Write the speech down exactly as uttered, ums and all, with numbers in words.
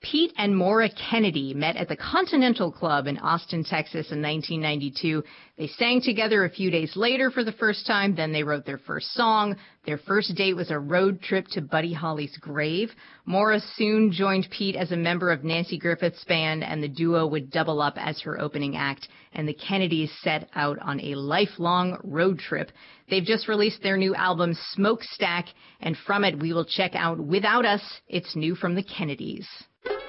Pete and Maura Kennedy met at the Continental Club in Austin, Texas in nineteen ninety-two. They sang together a few days later for the first time. Then they wrote their first song. Their first date was a road trip to Buddy Holly's grave. Maura soon joined Pete as a member of Nanci Griffith's band, and the duo would double up as her opening act. And the Kennedys set out on a lifelong road trip. They've just released their new album, Smokestack, and from it we will check out Without Us. It's new from the Kennedys.